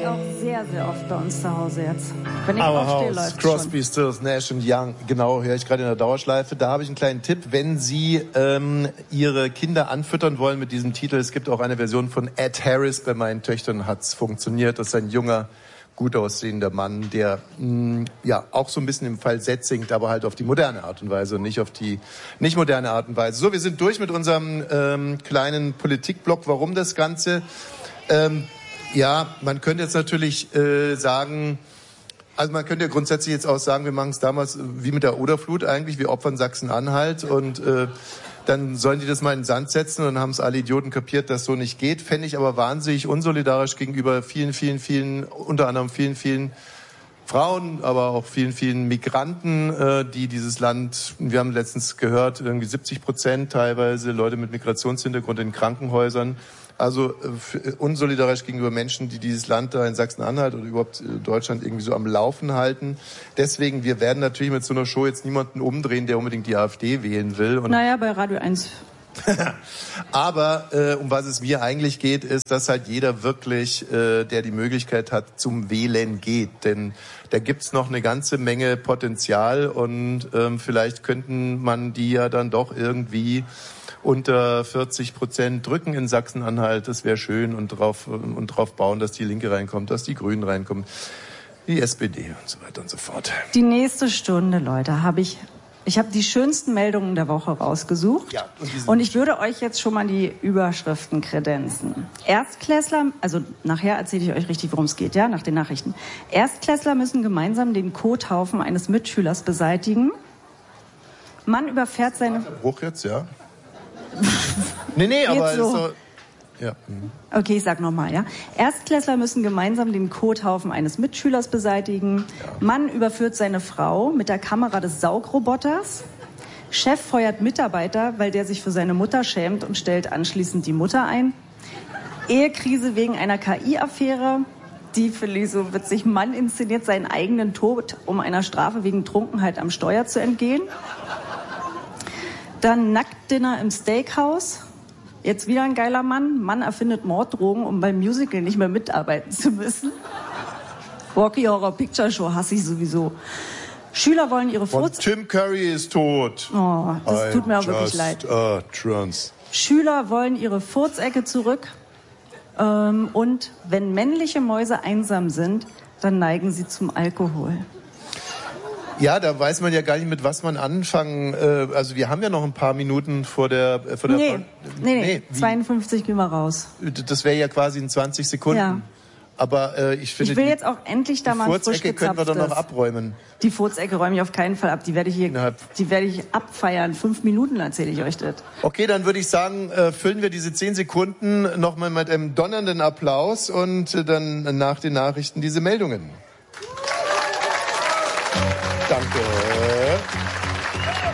läuft auch sehr, sehr oft bei uns zu Hause jetzt. Wenn ich Our aufstehe, House, läuft Crosby, Stills, Nash & Young. Genau, höre ich gerade in der Dauerschleife. Da habe ich einen kleinen Tipp. Wenn Sie Ihre Kinder anfüttern wollen mit diesem Titel, es gibt auch eine Version von Ed Harris. Bei meinen Töchtern hat's funktioniert. Das ist ein junger, gut aussehender Mann, der ja auch so ein bisschen im Falsett singt, aber halt auf die moderne Art und Weise und nicht auf die nicht moderne Art und Weise. So, wir sind durch mit unserem kleinen Politikblock. Warum das Ganze? Ja, man könnte jetzt natürlich sagen, also man könnte ja grundsätzlich jetzt auch sagen, wir machen es damals wie mit der Oderflut eigentlich, wir opfern Sachsen-Anhalt und dann sollen die das mal in den Sand setzen und dann haben es alle Idioten kapiert, dass so nicht geht. Fände ich aber wahnsinnig unsolidarisch gegenüber vielen, unter anderem vielen Frauen, aber auch vielen Migranten, die dieses Land, wir haben letztens gehört, irgendwie 70% teilweise Leute mit Migrationshintergrund in Krankenhäusern. Also unsolidarisch gegenüber Menschen, die dieses Land da in Sachsen-Anhalt oder überhaupt Deutschland irgendwie so am Laufen halten. Deswegen, wir werden natürlich mit so einer Show jetzt niemanden umdrehen, der unbedingt die AfD wählen will. Und naja, bei Radio 1. Aber um was es mir eigentlich geht, ist, dass halt jeder wirklich, der die Möglichkeit hat, zum Wählen geht. Denn da gibt's noch eine ganze Menge Potenzial und vielleicht könnten man die ja dann doch irgendwie unter 40% drücken in Sachsen-Anhalt. Das wäre schön und drauf bauen, dass die Linke reinkommt, dass die Grünen reinkommen, die SPD und so weiter und so fort. Die nächste Stunde, Leute, ich habe die schönsten Meldungen der Woche rausgesucht. Ja, und ich würde euch jetzt schon mal die Überschriften kredenzen. Erstklässler, also nachher erzähle ich euch richtig, worum es geht, ja, nach den Nachrichten. Erstklässler müssen gemeinsam den Kothaufen eines Mitschülers beseitigen. Mann überfährt seine... Bruch jetzt, ja? Nee, aber so. ist so, ja. Okay, ich sag nochmal, ja. Erstklässler müssen gemeinsam den Kothaufen eines Mitschülers beseitigen. Ja. Mann überführt seine Frau mit der Kamera des Saugroboters. Chef feuert Mitarbeiter, weil der sich für seine Mutter schämt und stellt anschließend die Mutter ein. Ehekrise wegen einer KI-Affäre. Die finde ich so witzig. Mann inszeniert seinen eigenen Tod, um einer Strafe wegen Trunkenheit am Steuer zu entgehen. Dann Nacktdinner im Steakhouse. Jetzt wieder ein geiler Mann. Mann erfindet Morddrogen, um beim Musical nicht mehr mitarbeiten zu müssen. Rocky Horror Picture Show hasse ich sowieso. Schüler wollen ihre Und Tim Curry ist tot. Oh, das tut mir auch wirklich leid. Schüler wollen ihre Furzecke zurück. Und wenn männliche Mäuse einsam sind, dann neigen sie zum Alkohol. Ja, da weiß man ja gar nicht, mit was man anfangen. Also wir haben ja noch ein paar Minuten vor der. Nee, 52 gehen wir raus. Das wäre ja quasi in 20 Sekunden. Ja. Aber ich finde, ich will jetzt auch endlich da mal ein frisch gezapftes. Können wir doch noch abräumen. Die Furzecke räume ich auf keinen Fall ab. Die werde ich abfeiern. 5 Minuten erzähle ich euch das. Okay, dann würde ich sagen, füllen wir diese 10 Sekunden nochmal mit einem donnernden Applaus und dann nach den Nachrichten diese Meldungen. Danke.